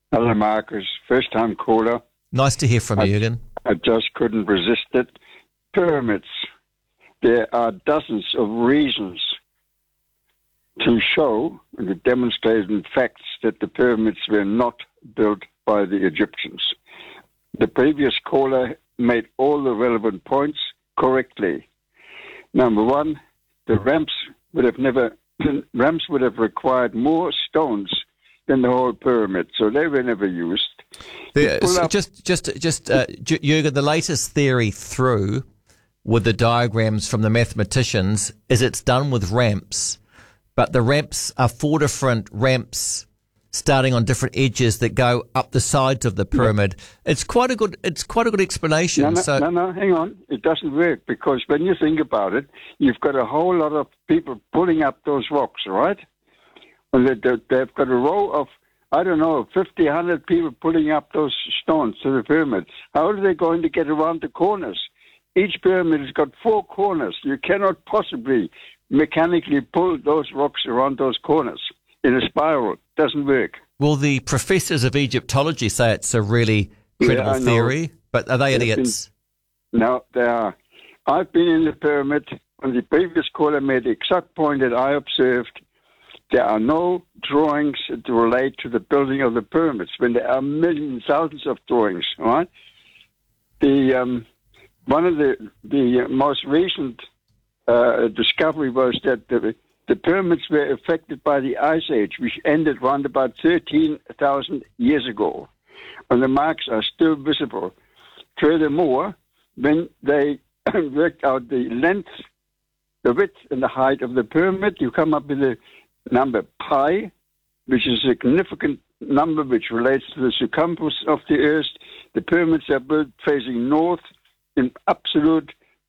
Hello, Marcus. First-time caller. Nice to hear from you, Jürgen. I just couldn't resist it. Pyramids. There are dozens of reasons to show and to demonstrate in facts that the pyramids were not built by the Egyptians. The previous caller made all the relevant points correctly. Number one, the ramps would have required more stones than the whole pyramid, so they were never used. Jürgen, the latest theory through with the diagrams from the mathematicians is it's done with ramps, but the ramps are 4 different ramps starting on different edges that go up the sides of the pyramid. It's quite a good explanation. No, hang on. It doesn't work, because when you think about it, you've got a whole lot of people pulling up those rocks, right? And they've got a row of, 50, 100 people pulling up those stones to the pyramid. How are they going to get around the corners? Each pyramid has got 4 corners. You cannot possibly mechanically pull those rocks around those corners in a spiral. It doesn't work. Well, the professors of Egyptology say it's a really credible theory, but are they idiots? No, they are. I've been in the pyramid, and the previous caller made the exact point that I observed. There are no drawings that relate to the building of the pyramids, when there are millions, thousands of drawings, right? One of the most recent discovery was that the pyramids were affected by the Ice Age, which ended around about 13,000 years ago, and the marks are still visible. Furthermore, when they worked out the length, the width, and the height of the pyramid, you come up with a number pi, which is a significant number which relates to the circumference of the Earth. The pyramids are built facing north in absolute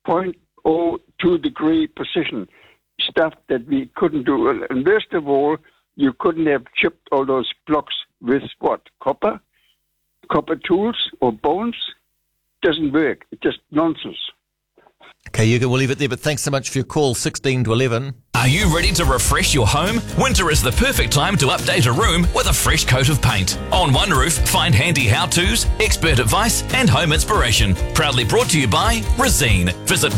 0.02 degree precision, stuff that we couldn't do. And worst of all, you couldn't have chipped all those blocks with what? Copper tools or bones? Doesn't work. It's just nonsense. Okay, Jürgen, we'll leave it there, but thanks so much for your call, 16 to 11. Are you ready to refresh your home? Winter is the perfect time to update a room with a fresh coat of paint. On One Roof, find handy how-tos, expert advice and home inspiration. Proudly brought to you by Resene. Visit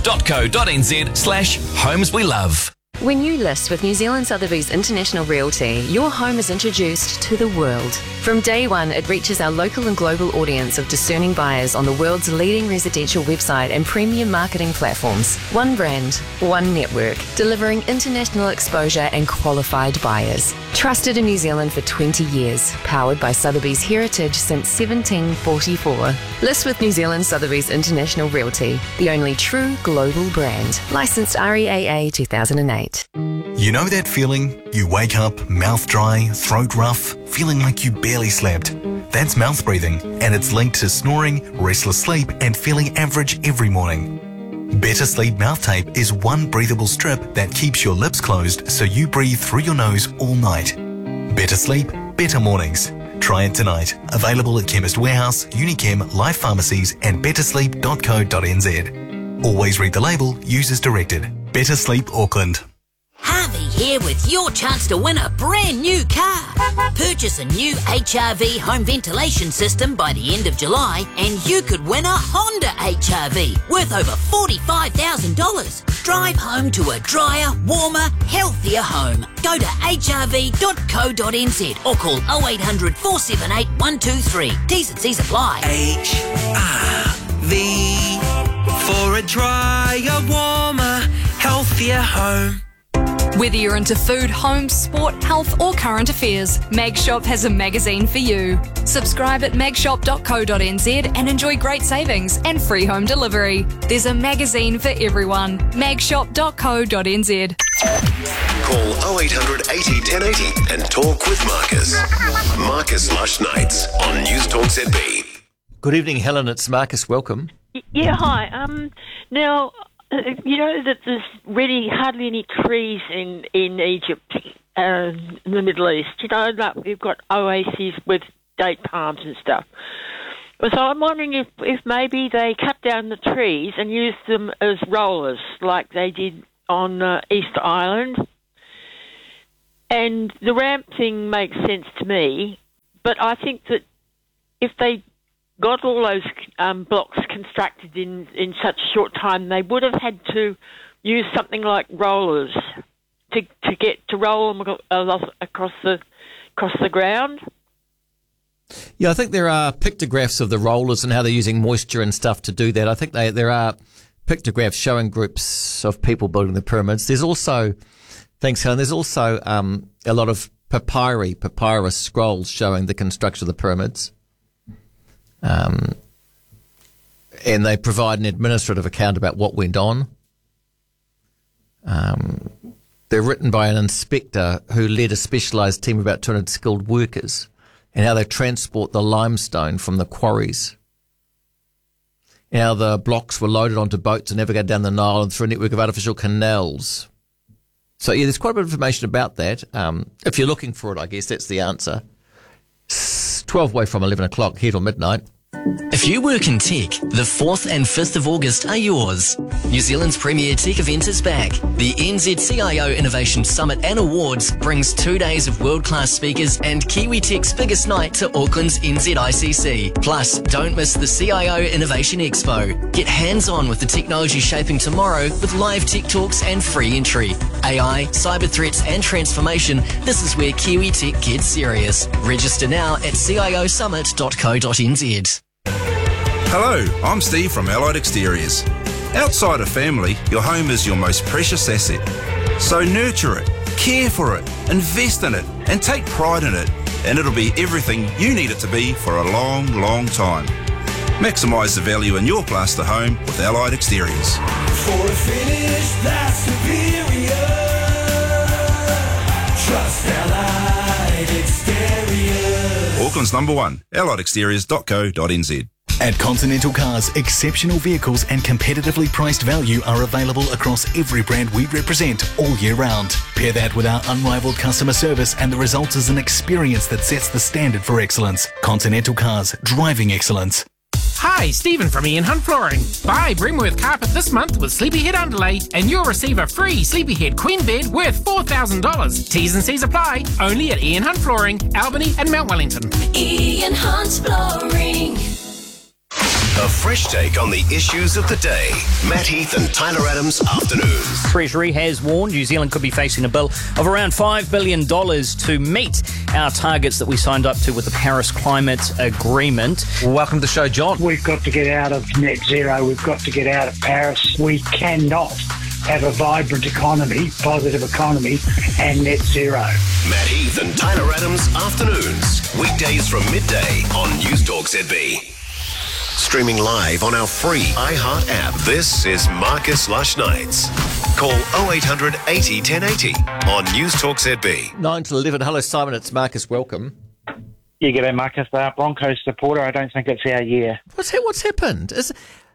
oneroof.co.nz/homes we love. When you list with New Zealand Sotheby's International Realty, your home is introduced to the world. From day one, it reaches our local and global audience of discerning buyers on the world's leading residential website and premium marketing platforms. One brand, one network, delivering international exposure and qualified buyers. Trusted in New Zealand for 20 years, powered by Sotheby's heritage since 1744. List with New Zealand Sotheby's International Realty, the only true global brand. Licensed REAA 2008. You know that feeling? You wake up, mouth dry, throat rough, feeling like you barely slept. That's mouth breathing, and it's linked to snoring, restless sleep, and feeling average every morning. Better Sleep Mouth Tape is one breathable strip that keeps your lips closed so you breathe through your nose all night. Better sleep, better mornings. Try it tonight. Available at Chemist Warehouse, Unichem, Life Pharmacies, and bettersleep.co.nz. Always read the label, use as directed. Better Sleep Auckland. Harvey here with your chance to win a brand new car. Purchase a new HRV home ventilation system by the end of July and you could win a Honda HRV worth over $45,000. Drive home to a drier, warmer, healthier home. Go to hrv.co.nz or call 0800 478 123. T's and C's apply. HRV for a drier, warmer, healthier home. Whether you're into food, home, sport, health or current affairs, Mag Shop has a magazine for you. Subscribe at magshop.co.nz and enjoy great savings and free home delivery. There's a magazine for everyone. magshop.co.nz. Call 0800 80 1080 and talk with Marcus. Marcus Lush Nights on News Talk ZB. Good evening, Helen. It's Marcus. Welcome. Yeah, hi. Now, you know that there's really hardly any trees in Egypt, in the Middle East. You know, like we've got oases with date palms and stuff. So I'm wondering if maybe they cut down the trees and use them as rollers like they did on Easter Island. And the ramp thing makes sense to me, but I think that if they got all those blocks constructed in such a short time, they would have had to use something like rollers to roll them across the ground. Yeah, I think there are pictographs of the rollers and how they're using moisture and stuff to do that. I think there are pictographs showing groups of people building the pyramids. There's also, thanks Helen, there's also a lot of papyrus scrolls showing the construction of the pyramids. And they provide an administrative account about what went on. They're written by an inspector who led a specialised team of about 200 skilled workers and how they transport the limestone from the quarries. And how the blocks were loaded onto boats and navigated down the Nile and through a network of artificial canals. So, yeah, there's quite a bit of information about that. If you're looking for it, I guess that's the answer. 12 away from 11 o'clock, here till midnight. If you work in tech, the 4th and 5th of August are yours. New Zealand's premier tech event is back. The NZCIO Innovation Summit and Awards brings 2 days of world-class speakers and Kiwi Tech's biggest night to Auckland's NZICC. Plus, don't miss the CIO Innovation Expo. Get hands-on with the technology shaping tomorrow with live tech talks and free entry. AI, cyber threats and transformation, this is where Kiwi Tech gets serious. Register now at ciosummit.co.nz. Hello, I'm Steve from Allied Exteriors. Outside of family, your home is your most precious asset. So nurture it, care for it, invest in it, and take pride in it, and it'll be everything you need it to be for a long, long time. Maximise the value in your plaster home with Allied Exteriors. For a finish that's superior, trust Allied Exteriors. Auckland's #1, alliedexteriors.co.nz. At Continental Cars, exceptional vehicles and competitively priced value are available across every brand we represent all year round. Pair that with our unrivaled customer service and the result is an experience that sets the standard for excellence. Continental Cars, driving excellence. Hi, Stephen from Ian Hunt Flooring. Buy Brimworth Carpet this month with Sleepyhead Underlay and you'll receive a free Sleepyhead Queen Bed worth $4,000. T's and C's apply, only at Ian Hunt Flooring, Albany and Mount Wellington. Ian Hunt Flooring. A fresh take on the issues of the day. Matt Heath and Tyler Adams Afternoons. Treasury has warned New Zealand could be facing a bill of around $5 billion to meet our targets that we signed up to with the Paris Climate Agreement. Welcome to the show, John. We've got to get out of net zero. We've got to get out of Paris. We cannot have a vibrant economy, positive economy, and net zero. Matt Heath and Tyler Adams Afternoons. Weekdays from midday on News Talk ZB. Streaming live on our free iHeart app. This is Marcus Lush Nights. Call 0800 80 1080 on News Talk ZB. 9 to 11. Hello, Simon. It's Marcus. Welcome. Yeah, g'day, Marcus. Broncos supporter. I don't think it's our year. What's happened? Is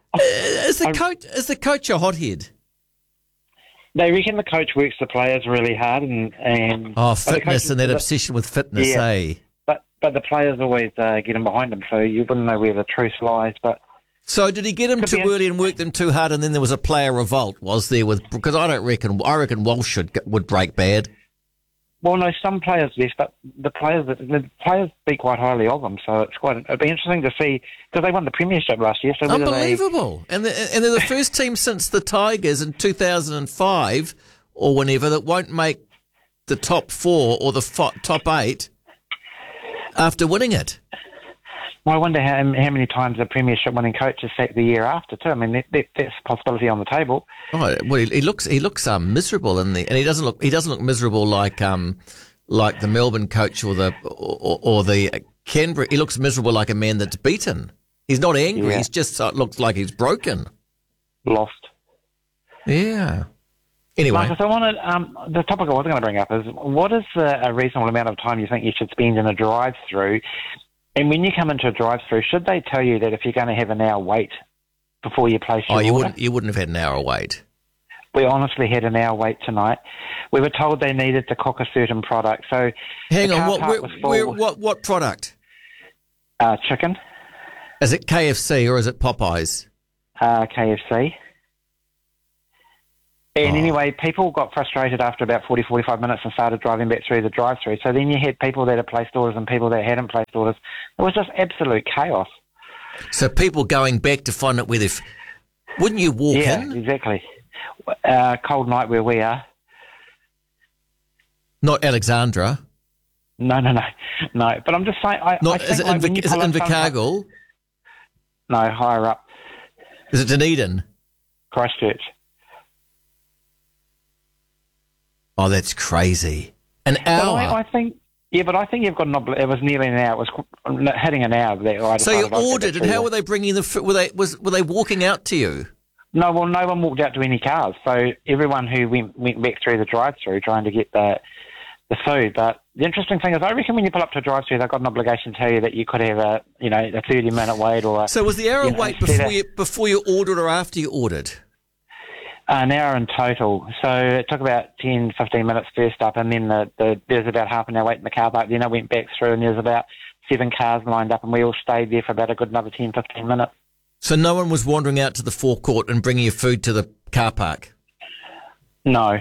the coach a hothead? They reckon the coach works the players really hard and fitness and that obsession with fitness, yeah. eh? But the players always get in behind them, so you wouldn't know where the truth lies. But so did he get him too early and work them too hard, and then there was a player revolt? Was there because I reckon Walsh would break bad. Well, no, some players left, but the players speak quite highly of them, so it'd be interesting to see because they won the premiership last year. So unbelievable, and they're the first team since the Tigers in 2005 or whenever that won't make the top 4 or the top 8. After winning it. Well, I wonder how many times a premiership winning coach is sacked the year after too. I mean, that's a possibility on the table. Oh, well, he looks miserable and he doesn't look miserable like the Melbourne coach or the Canberra. He looks miserable like a man that's beaten. He's not angry. Yeah. He's just looks like he's broken, lost. Yeah. Anyway, Marcus, I wanted the topic I was going to bring up is what is a reasonable amount of time you think you should spend in a drive-through? And when you come into a drive-through, should they tell you that if you're going to have an hour wait before you place your order? You wouldn't have had an hour wait. We honestly had an hour wait tonight. We were told they needed to cook a certain product. So hang on, what product? Chicken. Is it KFC or is it Popeyes? KFC. And anyway, people got frustrated after about 40, 45 minutes and started driving back through the drive-through. So then you had people that had placed orders and people that hadn't placed orders. It was just absolute chaos. So people going back to find out where they've... Wouldn't you walk in? Yeah, exactly. Cold night where we are. Not Alexandra. No. But I'm just saying... Is it Invercargill? No, higher up. Is it Dunedin? Christchurch. Oh, that's crazy. An hour? I think you've got an it was nearly an hour. It was hitting an hour there. So you ordered, and how were they bringing the food? Were they walking out to you? No, well, no one walked out to any cars. So everyone who went back through the drive-through trying to get the food. But the interesting thing is, I reckon when you pull up to a drive-through, they've got an obligation to tell you that you could have a 30-minute wait or. So was the hour wait before you ordered or after you ordered? An hour in total. So it took about 10, 15 minutes first up, and then there's about half an hour wait in the car park. Then I went back through, and there's about 7 cars lined up, and we all stayed there for about a good another 10, 15 minutes. So no one was wandering out to the forecourt and bringing your food to the car park? No.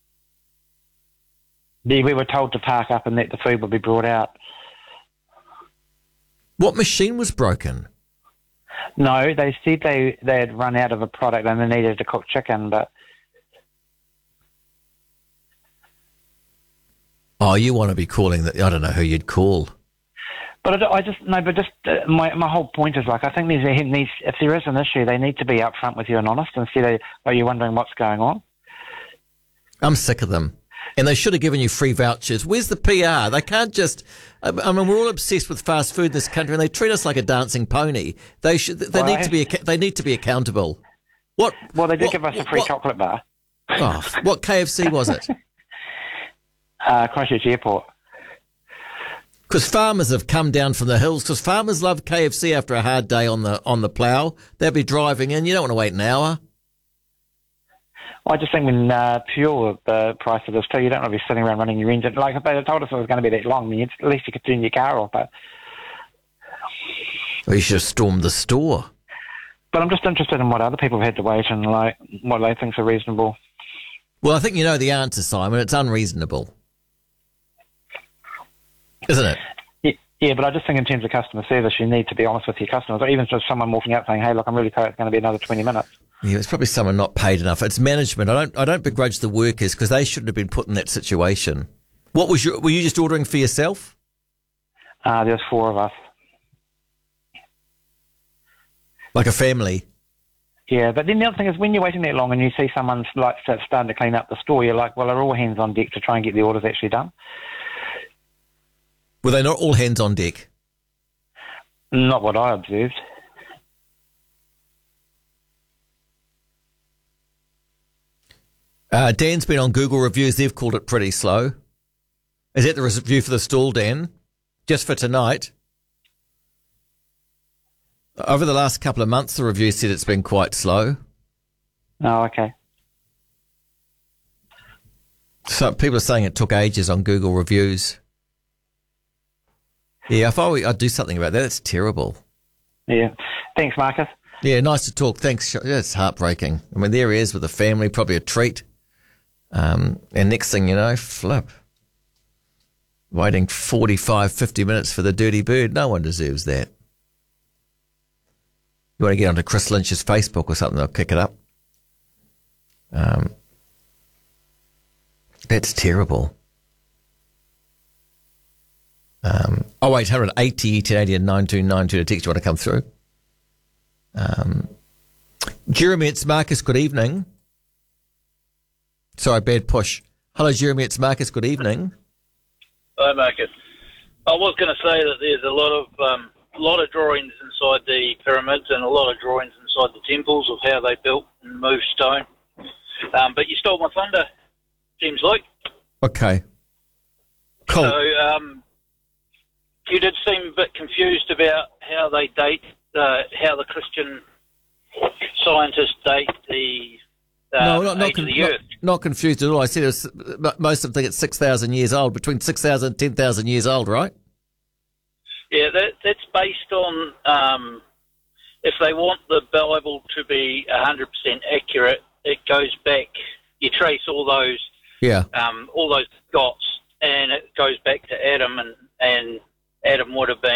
We were told to park up and that the food would be brought out. What machine was broken? No, they said they had run out of a product and they needed to cook chicken, but... Oh, you want to be calling that? I don't know who you'd call. But my whole point is, like, I think if there is an issue, they need to be upfront with you and honest instead of you wondering what's going on. I'm sick of them. And they should have given you free vouchers. Where's the PR? They can't just... I mean, we're all obsessed with fast food in this country, and they treat us like a dancing pony. They need to be accountable. What? Well, they did give us a free chocolate bar. Oh, what KFC was it? Christchurch Airport. Because farmers have come down from the hills. Because farmers love KFC after a hard day on the plough. They'll be driving in. You don't want to wait an hour. I just think when fuel, the price of this too, you don't want to be sitting around running your engine. Like, if they had told us it was going to be that long, then at least you could turn your car off. But well, you should have stormed the store. But I'm just interested in what other people have had to wait and like what they think is reasonable. Well, I think you know the answer, Simon. It's unreasonable, isn't it? Yeah, but I just think in terms of customer service, you need to be honest with your customers. Or even just someone walking out saying, "Hey, look, I'm really sorry, it's going to be another 20 minutes." Yeah, it's probably someone not paid enough. It's management. I don't begrudge the workers because they shouldn't have been put in that situation. Were you just ordering for yourself? There's 4 of us. Like a family? Yeah, but then the other thing is when you're waiting that long and you see someone like starting to clean up the store, you're like, well, are all hands on deck to try and get the orders actually done? Were they not all hands on deck? Not what I observed. Dan's been on Google reviews. They've called it pretty slow. Is that the review for the stall, Dan? Just for tonight? Over the last couple of months, the review said it's been quite slow. Oh, okay. So people are saying it took ages on Google reviews. Yeah, if I'd do something about that, that's terrible. Yeah. Thanks, Marcus. Yeah, nice to talk. Thanks. It's heartbreaking. I mean, there he is with the family, probably a treat. And next thing you know, flip. Waiting 45, 50 minutes for the dirty bird. No one deserves that. You want to get onto Chris Lynch's Facebook or something, they'll kick it up. That's terrible. 0800 80 1080 9292 to text you want to come through. Jeremy, it's Marcus. Good evening. Sorry, bad push. Hello, Jeremy. It's Marcus. Good evening. Hi, Marcus. I was going to say that there's a lot of drawings inside the pyramids and a lot of drawings inside the temples of how they built and moved stone. But you stole my thunder, seems like. Okay. Cool. So you did seem a bit confused about how they date, how the Christian scientists date the age of the Earth. Not confused at all. I said most of them think it's 6,000 years old, between 6,000 and 10,000 years old, right? Yeah, that's based on if they want the Bible to be 100% accurate, it goes back you trace all those dots, and it goes back to Adam, and Adam would have been